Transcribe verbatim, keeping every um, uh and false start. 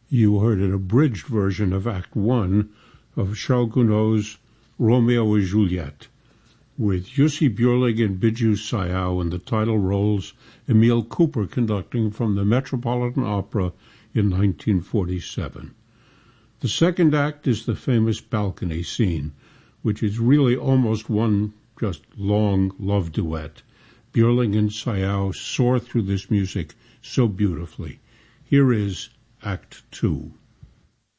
You heard an abridged version of Act One of Charles Gounod's Romeo and Juliet, with Jussi Björling and Biju Sayao in the title roles, Emil Cooper conducting from the Metropolitan Opera in nineteen forty-seven. The second act is the famous balcony scene, which is really almost one just long love duet. Björling and Sayao soar through this music so beautifully. Here is Act Two.